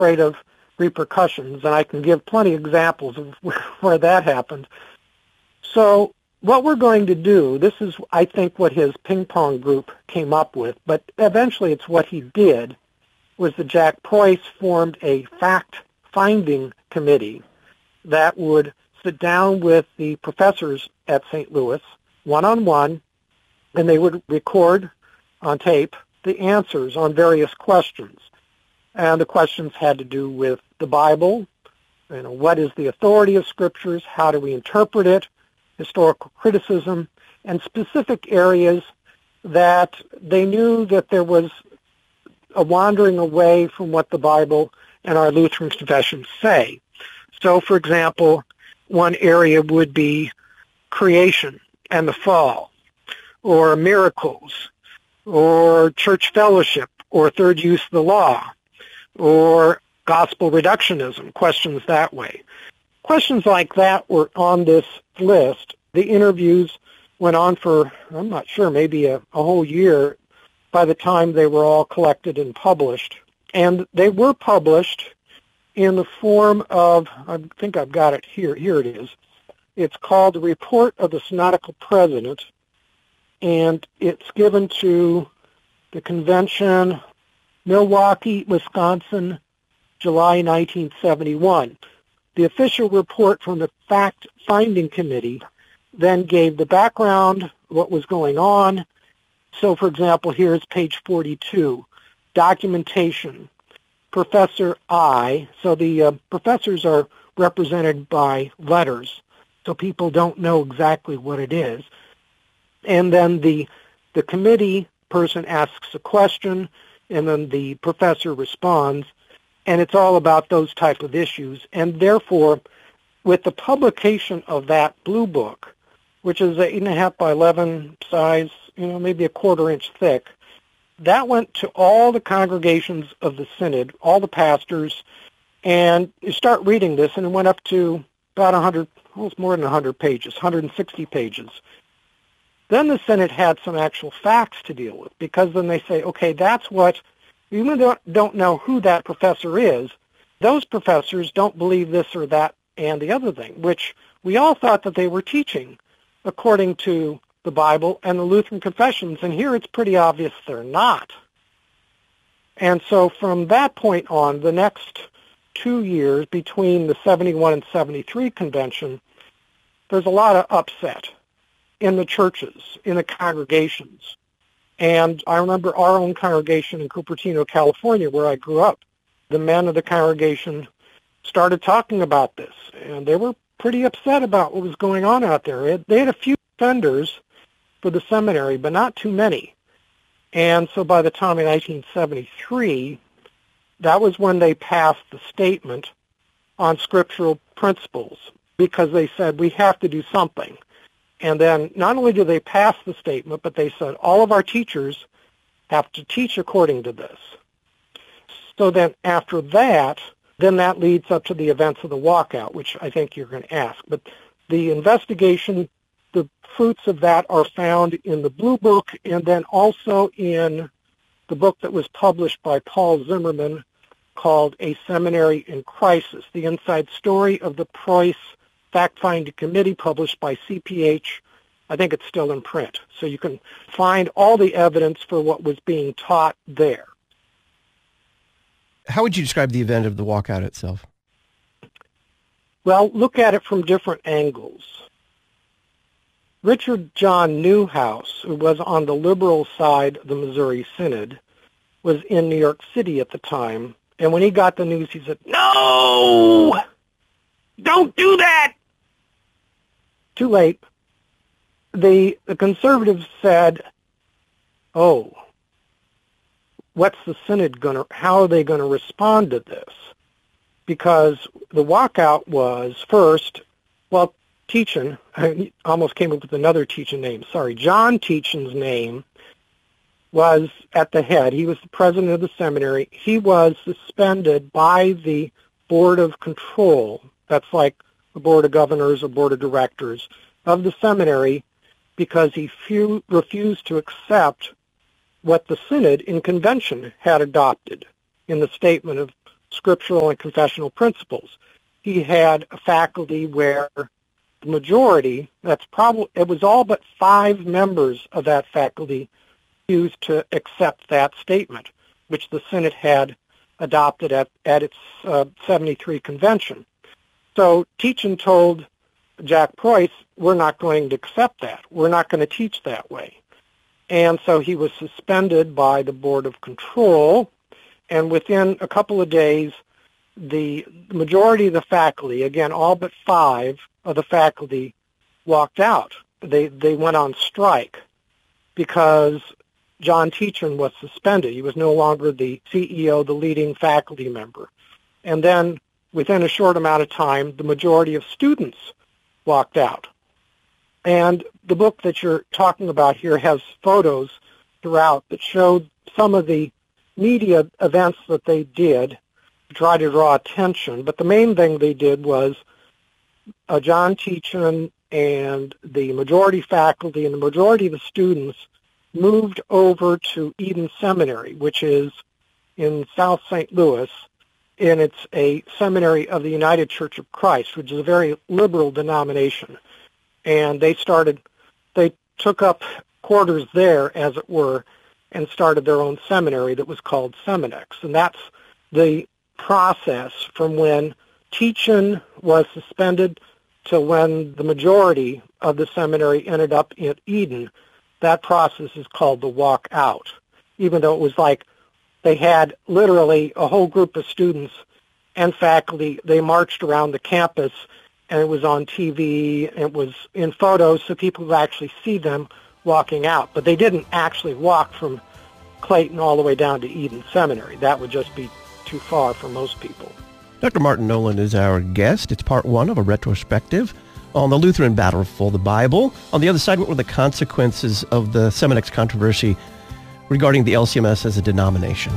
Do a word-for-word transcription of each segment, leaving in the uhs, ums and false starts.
afraid of repercussions, and I can give plenty of examples of where that happened. So what we're going to do, this is, I think, what his ping-pong group came up with, but eventually it's what he did, was that Jack Preuss formed a fact-finding committee that would sit down with the professors at Saint Louis one-on-one, and they would record on tape the answers on various questions. And the questions had to do with the Bible, you know, what is the authority of Scriptures, how do we interpret it, historical criticism, and specific areas that they knew that there was a wandering away from what the Bible and our Lutheran confessions say. So, for example, one area would be creation and the fall, or miracles, or church fellowship, or third use of the law, or gospel reductionism, questions that way. Questions like that were on this list. The interviews went on for, I'm not sure, maybe a, a whole year by the time they were all collected and published. And they were published in the form of, I think I've got it here, here it is. It's called the Report of the Synodical President, and it's given to the convention, Milwaukee, Wisconsin, July nineteen seventy-one. The official report from the fact-finding committee then gave the background, what was going on. So, for example, here's page forty-two, documentation. Professor I, so the uh, professors are represented by letters, so people don't know exactly what it is. And then the the committee person asks a question, and then the professor responds, and it's all about those type of issues. And therefore, with the publication of that blue book, which is eight and a half by eleven size, you know, maybe a quarter inch thick, that went to all the congregations of the synod, all the pastors, and you start reading this, and it went up to about one hundred, almost more than one hundred pages, one hundred sixty pages. Then the synod had some actual facts to deal with, because then they say, okay, that's what, even though they don't know who that professor is, those professors don't believe this or that and the other thing, which we all thought that they were teaching according to the Bible and the Lutheran confessions, and here it's pretty obvious they're not. And so from that point on, the next two years between the seventy-one and seventy-three convention, there's a lot of upset in the churches, in the congregations. And I remember our own congregation in Cupertino, California, where I grew up. The men of the congregation started talking about this, and they were pretty upset about what was going on out there. They had a few offenders for the seminary, but not too many. And so by the time in nineteen seventy-three, that was when they passed the statement on scriptural principles, because they said we have to do something. And then not only did they pass the statement, but they said all of our teachers have to teach according to this. So then after that, then that leads up to the events of the walkout, which I think you're going to ask. But the investigation, the fruits of that are found in the Blue Book, and then also in the book that was published by Paul Zimmerman called A Seminary in Crisis, the inside story of the Preuss Fact-Finding Committee, published by C P H. I think it's still in print. So you can find all the evidence for what was being taught there. How would you describe the event of the walkout itself? Well, look at it from different angles. Richard John Newhouse, who was on the liberal side of the Missouri Synod, was in New York City at the time, and when he got the news, he said, "No! Don't do that!" Too late. The, the conservatives said, oh, what's the Synod going to, how are they going to respond to this? Because the walkout was first, well, Teachin, I almost came up with another Teachin name, sorry, John Teachin's name was at the head. He was the president of the seminary. He was suspended by the Board of Control, that's like the Board of Governors or Board of Directors of the seminary, because he few, refused to accept what the Synod in convention had adopted in the statement of scriptural and confessional principles. He had a faculty where the majority, that's probably, it was all but five members of that faculty used to accept that statement, which the Synod had adopted at, at its uh, seventy-three convention. So Tietjen told Jack Preuss, we're not going to accept that. We're not going to teach that way. And so he was suspended by the Board of Control, and within a couple of days, the majority of the faculty, again, all but five of the faculty, walked out. They they went on strike because John Tietjen was suspended. He was no longer the C E O, the leading faculty member. And then within a short amount of time, the majority of students walked out. And the book that you're talking about here has photos throughout that showed some of the media events that they did to try to draw attention. But the main thing they did was uh, John Tietjen and the majority faculty and the majority of the students moved over to Eden Seminary, which is in South Saint Louis, and it's a seminary of the United Church of Christ, which is a very liberal denomination. And they started, they took up quarters there, as it were, and started their own seminary that was called Seminex. And that's the process from when Tietjen was suspended to when the majority of the seminary ended up at Eden. That process is called the walk out, even though it was like they had literally a whole group of students and faculty. They marched around the campus, and it was on T V, and it was in photos so people could actually see them walking out. But they didn't actually walk from Clayton all the way down to Eden Seminary. That would just be too far for most people. Doctor Martin Nolan is our guest. It's part one of a retrospective on the Lutheran battle for the Bible. On the other side, what were the consequences of the Seminex controversy regarding the L C M S as a denomination?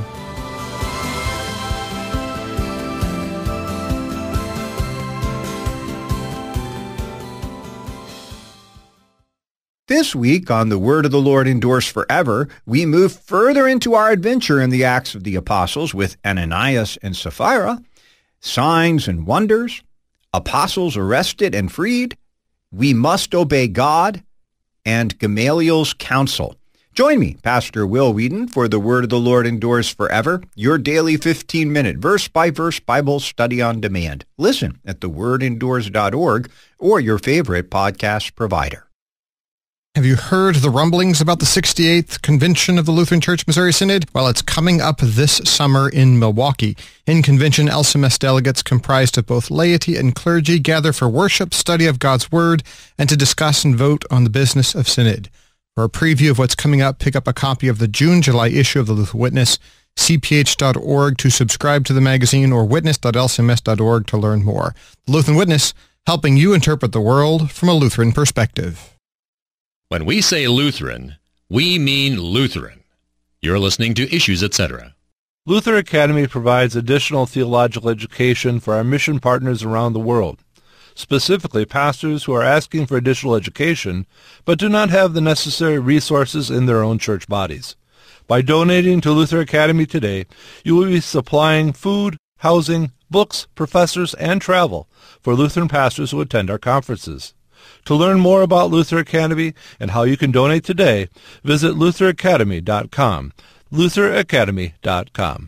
This week on The Word of the Lord Endures Forever, we move further into our adventure in the Acts of the Apostles with Ananias and Sapphira, signs and wonders, apostles arrested and freed, we must obey God, and Gamaliel's counsel. Join me, Pastor Will Whedon, for The Word of the Lord Endures Forever, your daily fifteen-minute verse-by-verse Bible study on demand. Listen at the word endures dot org or your favorite podcast provider. Have you heard the rumblings about the sixty-eighth Convention of the Lutheran Church Missouri Synod? Well, it's coming up this summer in Milwaukee. In convention, L C M S delegates comprised of both laity and clergy gather for worship, study of God's Word, and to discuss and vote on the business of Synod. For a preview of what's coming up, pick up a copy of the June-July issue of the Lutheran Witness, c p h dot org to subscribe to the magazine, or witness dot l c m s dot org to learn more. The Lutheran Witness, helping you interpret the world from a Lutheran perspective. When we say Lutheran, we mean Lutheran. You're listening to Issues, et cetera. Luther Academy provides additional theological education for our mission partners around the world, specifically pastors who are asking for additional education but do not have the necessary resources in their own church bodies. By donating to Luther Academy today, you will be supplying food, housing, books, professors, and travel for Lutheran pastors who attend our conferences. To learn more about Luther Academy and how you can donate today, visit luther academy dot com. luther academy dot com.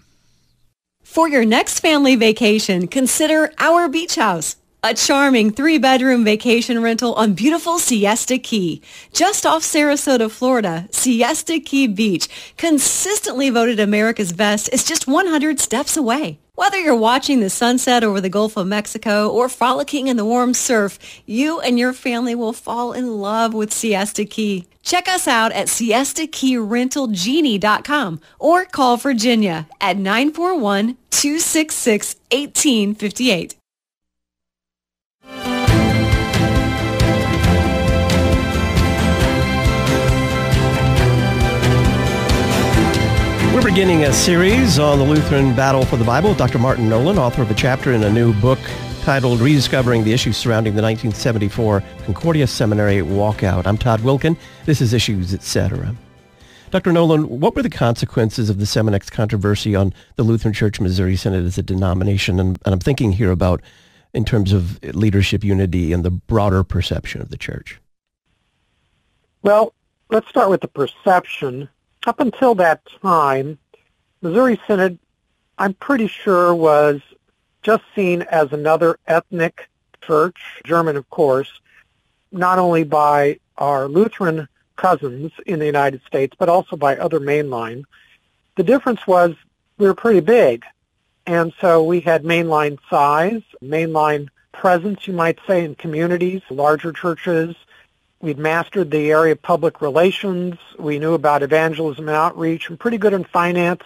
For your next family vacation, consider Our Beach House, a charming three-bedroom vacation rental on beautiful Siesta Key. Just off Sarasota, Florida, Siesta Key Beach, consistently voted America's best, is just one hundred steps away. Whether you're watching the sunset over the Gulf of Mexico or frolicking in the warm surf, you and your family will fall in love with Siesta Key. Check us out at siesta key rental genie dot com or call Virginia at nine four one, two six six, one eight five eight. We're beginning a series on the Lutheran battle for the Bible. Doctor Martin Nolan, author of a chapter in a new book titled Rediscovering the Issues Surrounding the nineteen seventy-four Concordia Seminary Walkout. I'm Todd Wilkin. This is Issues, et cetera. Doctor Nolan, what were the consequences of the Seminex controversy on the Lutheran Church Missouri Synod as a denomination? And, and I'm thinking here about in terms of leadership unity and the broader perception of the church. Well, let's start with the perception. Up until that time, Missouri Synod, I'm pretty sure, was just seen as another ethnic church, German of course, not only by our Lutheran cousins in the United States, but also by other mainline. The difference was we were pretty big, and so we had mainline size, mainline presence, you might say, in communities, larger churches. We'd mastered the area of public relations. We knew about evangelism and outreach, and pretty good in finance.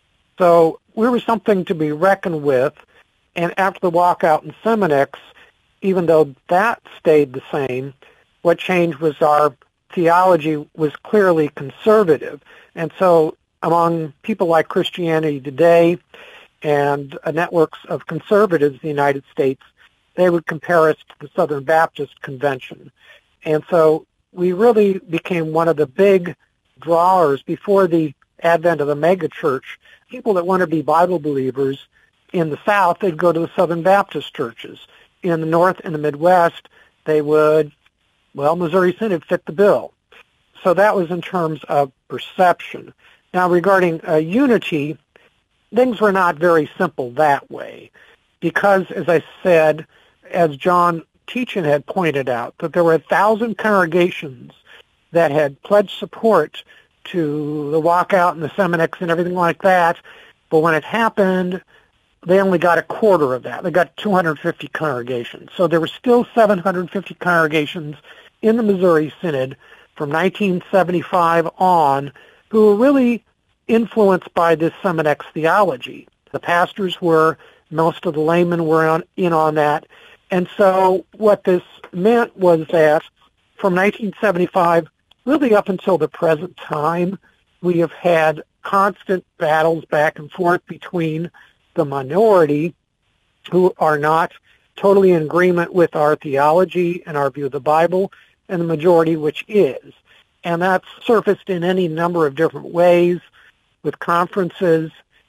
So we were something to be reckoned with. And after the walkout in Seminex, even though that stayed the same, what changed was our theology was clearly conservative. And so among people like Christianity Today and uh, networks of conservatives in the United States, they would compare us to the Southern Baptist Convention. And so we really became one of the big drawers before the advent of the megachurch. People that want to be Bible believers in the South, they'd go to the Southern Baptist churches. In the North and the Midwest, they would, well, Missouri Synod fit the bill. So that was in terms of perception. Now, regarding uh, unity, things were not very simple that way because, as I said, as John Teachin had pointed out, that there were a thousand congregations that had pledged support to the walkout and the Seminex and everything like that, but when it happened, they only got a quarter of that. They got two hundred fifty congregations. So there were still seven hundred fifty congregations in the Missouri Synod from nineteen seventy-five on who were really influenced by this Seminex theology. The pastors were, most of the laymen were on, in on that. And so what this meant was that from nineteen seventy-five, really up until the present time, we have had constant battles back and forth between the minority who are not totally in agreement with our theology and our view of the Bible, and the majority which is. And that's surfaced in any number of different ways with conferences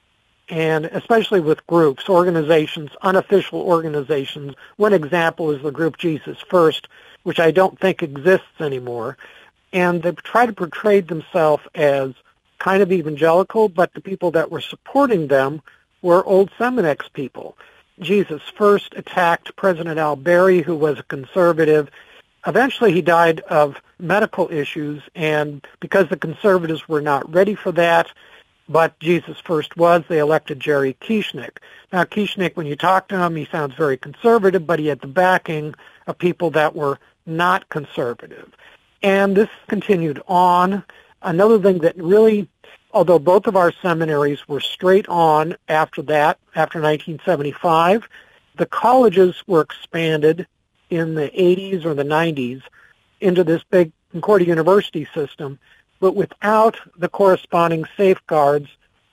and especially with groups, organizations, unofficial organizations. One example is the group Jesus First, which I don't think exists anymore. And they've tried to portray themselves as kind of evangelical, but the people that were supporting them were old Seminex people. Jesus First attacked President Al Berry, who was a conservative. Eventually he died of medical issues, and because the conservatives were not ready for that, but Jesus First was, they elected Jerry Kieschnick. Now Kieschnick, when you talk to him, he sounds very conservative, but he had the backing of people that were not conservative. And this continued on. Another thing that really, although both of our seminaries were straight on after that, after nineteen seventy-five, the colleges were expanded in the eighties or the nineties into this big Concordia University system, but without the corresponding safeguards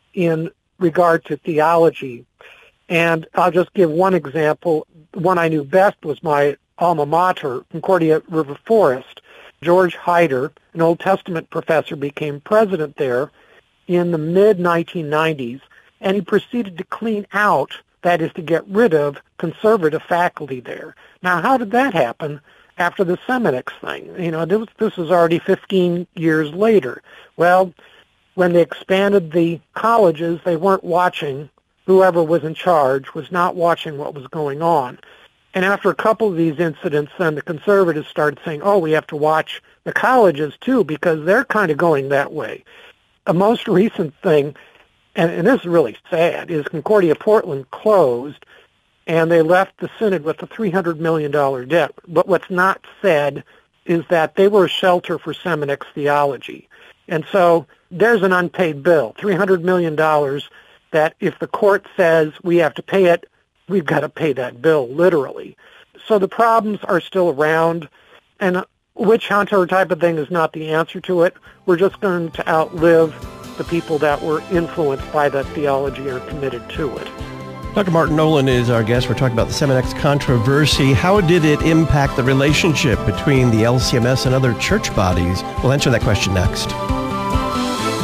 in regard to theology. And I'll just give one example. The one I knew best was my alma mater, Concordia River Forest. George Hyder, an Old Testament professor, became president there in the mid nineteen nineties, and he proceeded to clean out, that is to get rid of, conservative faculty there. Now, how did that happen after the Seminex thing? You know, this, this was already fifteen years later. Well, when they expanded the colleges, they weren't watching. Whoever was in charge was not watching what was going on. And after a couple of these incidents, then the conservatives started saying, oh, we have to watch the colleges too, because they're kind of going that way. A most recent thing, and, and this is really sad, is Concordia Portland closed, and they left the Synod with a three hundred million dollars debt. But what's not said is that they were a shelter for Seminex theology. And so there's an unpaid bill, three hundred million dollars, that if the court says we have to pay it, we've got to pay that bill, literally. So the problems are still around, and a witch hunter type of thing is not the answer to it. We're just going to outlive the people that were influenced by that theology or committed to it. Doctor Martin Nolan is our guest. We're talking about the Seminex controversy. How did it impact the relationship between the L C M S and other church bodies? We'll answer that question next.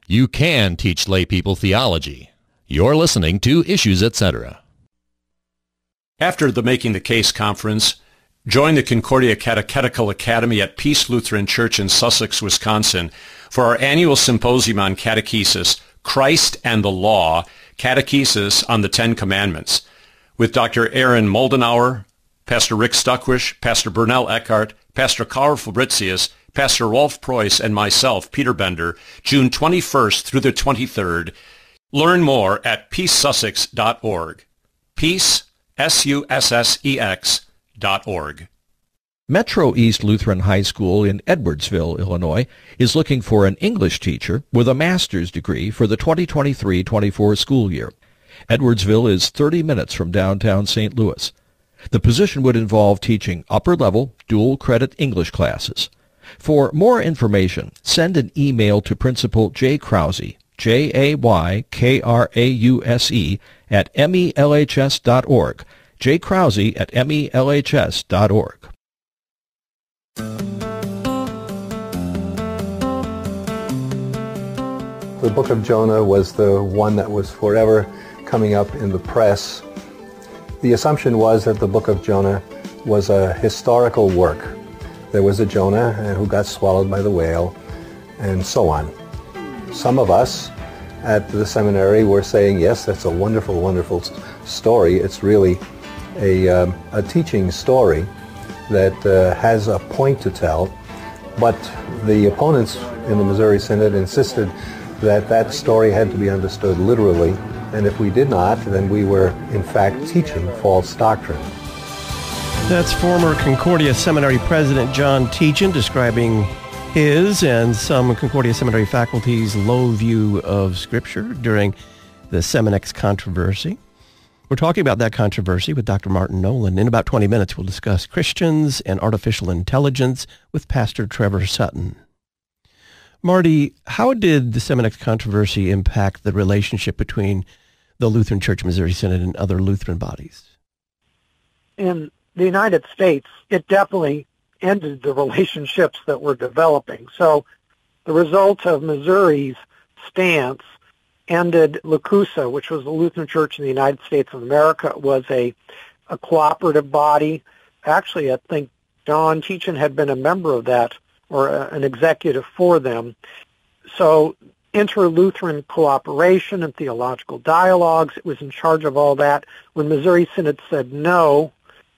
You can teach lay people theology. You're listening to Issues, et cetera. After the Making the Case conference, join the Concordia Catechetical Academy at Peace Lutheran Church in Sussex, Wisconsin for our annual symposium on catechesis, Christ and the Law, Catechesis on the Ten Commandments, with Doctor Aaron Moldenauer, Pastor Rick Stuckwish, Pastor Bernal Eckhart, Pastor Karl Fabricius, Pastor Rolf Preuss, and myself, Peter Bender, June twenty-first through the twenty-third. Learn more at peace sussex dot org. Peace, S U S S E X dot org. Metro East Lutheran High School in Edwardsville, Illinois, is looking for an English teacher with a master's degree for the twenty twenty-three twenty-four school year. Edwardsville is thirty minutes from downtown Saint Louis. The position would involve teaching upper-level, dual-credit English classes. For more information, send an email to Principal Jay Krause, J A Y K R A U S E, at M E L H S dot org. Jay Krause at M E L H S dot org. The book of Jonah was the one that was forever coming up in the press. The assumption was that the book of Jonah was a historical work. There was a Jonah who got swallowed by the whale, and so on. Some of us at the seminary were saying, yes, that's a wonderful, wonderful story. It's really a, um, a teaching story that uh, has a point to tell, but the opponents in the Missouri Synod insisted that that story had to be understood literally, and if we did not, then we were in fact teaching false doctrine. That's former Concordia Seminary President John Teachin describing his and some Concordia Seminary faculty's low view of Scripture during the Seminex controversy. We're talking about that controversy with Doctor Martin Nolan. In about twenty minutes, we'll discuss Christians and artificial intelligence with Pastor Trevor Sutton. Marty, how did the Seminex controversy impact the relationship between the Lutheran Church Missouri Synod and other Lutheran bodies? In the United States, it definitely ended the relationships that were developing. So the result of Missouri's stance ended LaCusa, which was the Lutheran Church in the United States of America. It was a, a cooperative body. Actually, I think John Teachin had been a member of that, or a, an executive for them. So inter-Lutheran cooperation and theological dialogues, it was in charge of all that. When Missouri Synod said no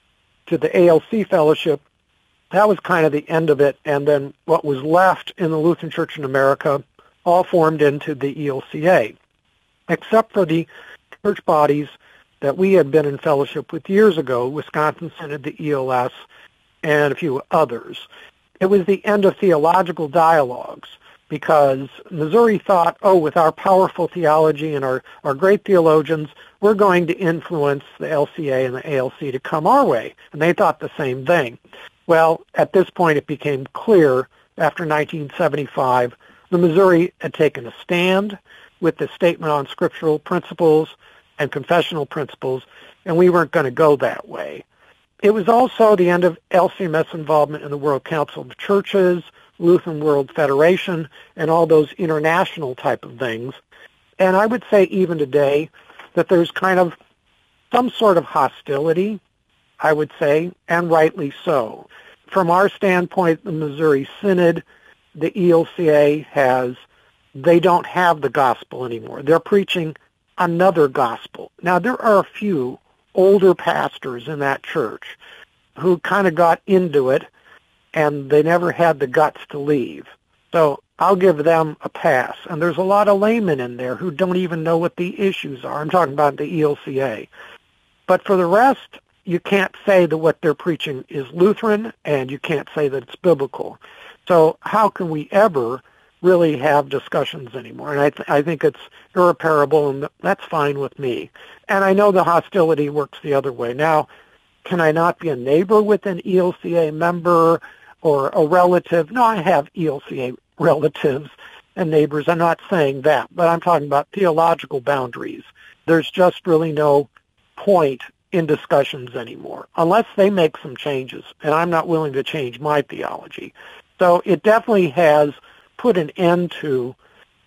to the A L C fellowship, that was kind of the end of it. And then what was left in the Lutheran Church in America all formed into the E L C A, except for the church bodies that we had been in fellowship with years ago, Wisconsin Synod, the E L S, and a few others. It was the end of theological dialogues because Missouri thought, oh, with our powerful theology and our, our great theologians, we're going to influence the L C A and the A L C to come our way. And they thought the same thing. Well, at this point, it became clear after nineteen seventy-five, the Missouri had taken a stand with the Statement on Scriptural Principles and Confessional Principles, and we weren't going to go that way. It was also the end of L C M S involvement in the World Council of Churches, Lutheran World Federation, and all those international type of things. And I would say even today that there's kind of some sort of hostility, I would say, and rightly so. From our standpoint, the Missouri Synod, the E L C A has, they don't have the gospel anymore. They're preaching another gospel. Now, there are a few older pastors in that church who kind of got into it, and they never had the guts to leave. So I'll give them a pass. And there's a lot of laymen in there who don't even know what the issues are. I'm talking about the E L C A. But for the rest, you can't say that what they're preaching is Lutheran, and you can't say that it's biblical. So how can we ever really have discussions anymore? And I, th- I think it's irreparable, and that's fine with me. And I know the hostility works the other way. Now, can I not be a neighbor with an E L C A member or a relative? No, I have E L C A relatives and neighbors. I'm not saying that, but I'm talking about theological boundaries. There's just really no point in discussions anymore, unless they make some changes, and I'm not willing to change my theology. So it definitely has put an end to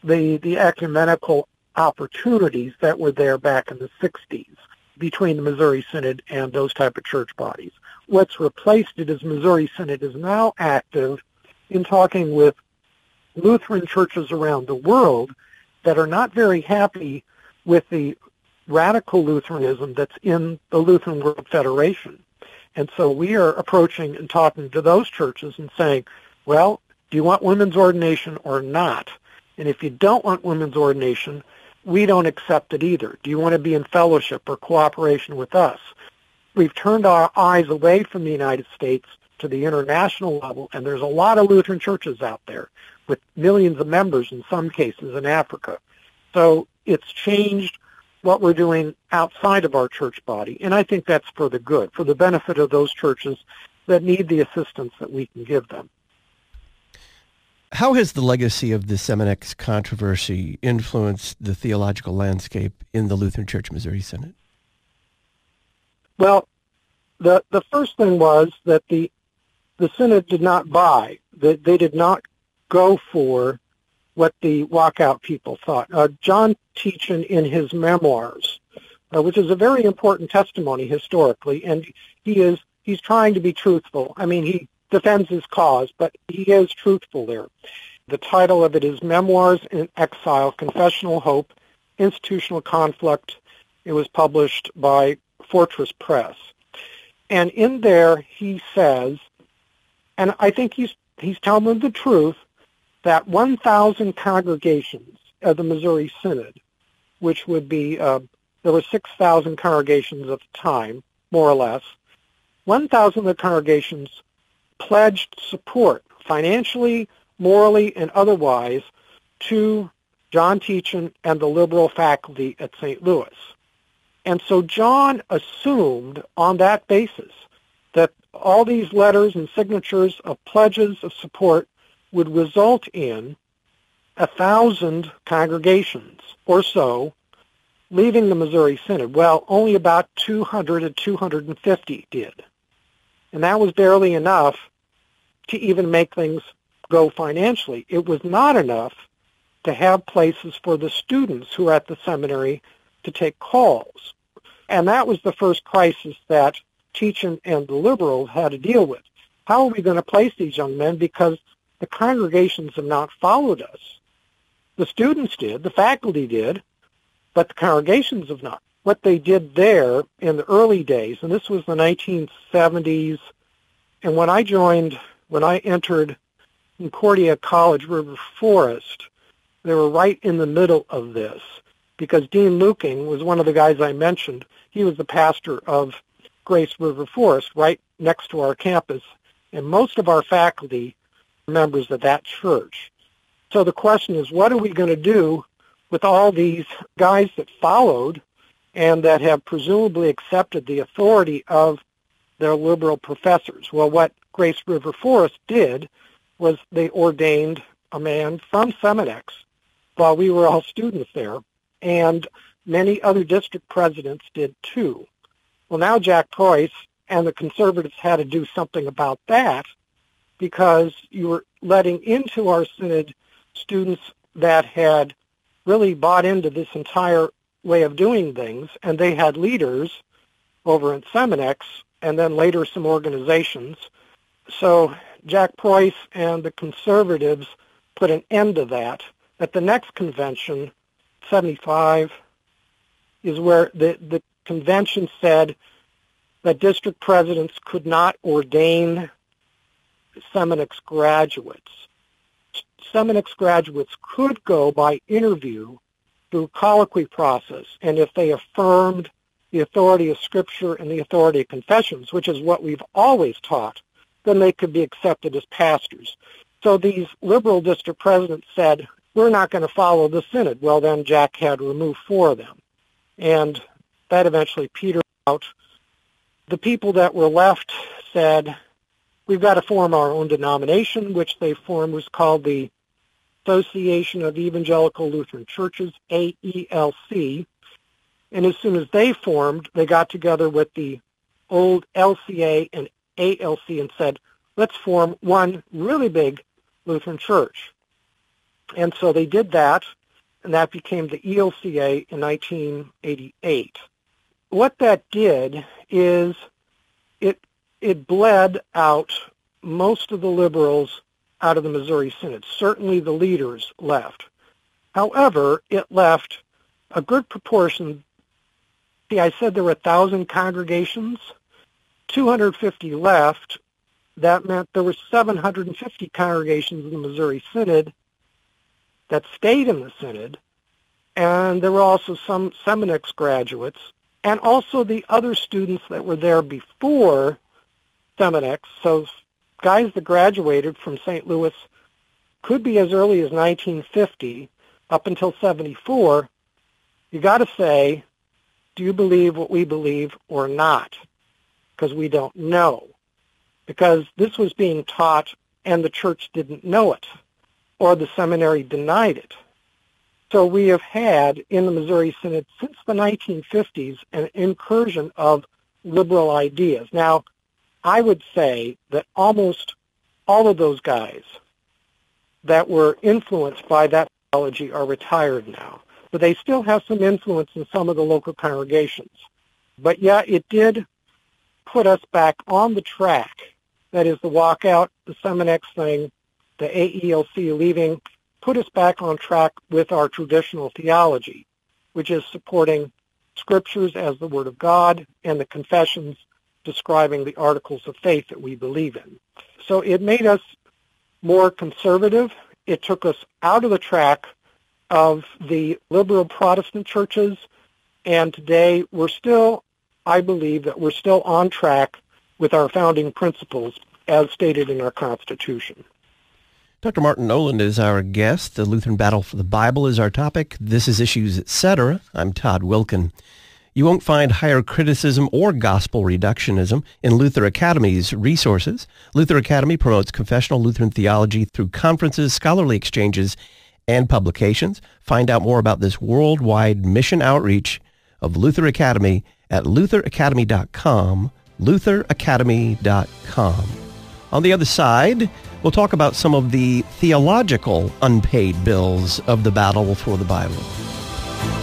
the, the ecumenical opportunities that were there back in the sixties between the Missouri Synod and those type of church bodies. What's replaced it is Missouri Synod is now active in talking with Lutheran churches around the world that are not very happy with the radical Lutheranism that's in the Lutheran World Federation. And so we are approaching and talking to those churches and saying, well, do you want women's ordination or not? And if you don't want women's ordination, we don't accept it either. Do you want to be in fellowship or cooperation with us? We've turned our eyes away from the United States to the international level, and there's a lot of Lutheran churches out there with millions of members in some cases in Africa. So it's changed what we're doing outside of our church body, and I think that's for the good, for the benefit of those churches that need the assistance that we can give them. How has the legacy of the Seminex controversy influenced the theological landscape in the Lutheran Church Missouri Synod? Well, the the first thing was that the the Synod did not buy, that they did not go for what the walkout people thought. Uh, John Teachin, in his memoirs, uh, which is a very important testimony historically, and he is he's trying to be truthful. I mean, he defends his cause, but he is truthful there. The title of it is Memoirs in Exile, Confessional Hope, Institutional Conflict. It was published by Fortress Press. And in there he says, and I think he's he's telling the truth, that one thousand congregations of the Missouri Synod, which would be, uh, there were six thousand congregations at the time, more or less, one thousand of the congregations pledged support, financially, morally, and otherwise, to John Teachin and the liberal faculty at Saint Louis. And so John assumed on that basis that all these letters and signatures of pledges of support would result in a thousand congregations or so leaving the Missouri Synod. Well, only about two hundred to two hundred fifty did. And that was barely enough to even make things go financially. It was not enough to have places for the students who are at the seminary to take calls. And that was the first crisis that Teachin and the liberals had to deal with. How are we going to place these young men? Because the congregations have not followed us. The students did, the faculty did, but the congregations have not. What they did there in the early days, and this was the nineteen seventies, and when I joined, when I entered Concordia College River Forest, they were right in the middle of this, because Dean Luking was one of the guys I mentioned. He was the pastor of Grace River Forest, right next to our campus, and most of our faculty are members of that church. So the question is, what are we going to do with all these guys that followed and that have presumably accepted the authority of their liberal professors? Well, what Grace River Forest did was they ordained a man from Seminex while we were all students there, and many other district presidents did too. Well, now Jack Preuss and the conservatives had to do something about that, because you were letting into our synod students that had really bought into this entire way of doing things, and they had leaders over in Seminex and then later some organizations. So Jack Preuss and the conservatives put an end to that. At the next convention, seventy-five, is where the, the convention said that district presidents could not ordain Seminex graduates. Seminex graduates could go by interview through colloquy process, and if they affirmed the authority of Scripture and the authority of confessions, which is what we've always taught, then they could be accepted as pastors. So these liberal district presidents said, we're not going to follow the synod. Well, then Jack had to remove four of them, and that eventually petered out. The people that were left said, we've got to form our own denomination, which they formed was called the Association of Evangelical Lutheran Churches, A E L C. And as soon as they formed, they got together with the old L C A and A L C and said, let's form one really big Lutheran church. And so they did that, and that became the E L C A in nineteen eighty-eight. What that did is it it bled out most of the liberals out of the Missouri Synod. Certainly the leaders left. However, it left a good proportion. See, I said there were one thousand congregations. two hundred fifty left. That meant there were seven hundred fifty congregations in the Missouri Synod that stayed in the Synod, and there were also some Seminex graduates, and also the other students that were there before Seminex. So guys that graduated from Saint Louis could be as early as nineteen fifty up until seventy-four. You got to say, do you believe what we believe or not? Because we don't know. Because this was being taught and the church didn't know it, or the seminary denied it. So we have had in the Missouri Synod since the nineteen fifties an incursion of liberal ideas. Now, I would say that almost all of those guys that were influenced by that theology are retired now, but they still have some influence in some of the local congregations. But yeah, it did put us back on the track. That is the walkout, the Seminex thing, the A E L C leaving, put us back on track with our traditional theology, which is supporting scriptures as the Word of God and the confessions describing the articles of faith that we believe in. So it made us more conservative. It took us out of the track of the liberal Protestant churches, and today we're still, I believe that we're still on track with our founding principles as stated in our Constitution. Doctor Martin Noland is our guest. The Lutheran Battle for the Bible is our topic. This is Issues, et cetera. I'm Todd Wilkin. You won't find higher criticism or gospel reductionism in Luther Academy's resources. Luther Academy promotes confessional Lutheran theology through conferences, scholarly exchanges, and publications. Find out more about this worldwide mission outreach of Luther Academy at luther academy dot com, luther academy dot com. On the other side, we'll talk about some of the theological unpaid bills of the battle for the Bible.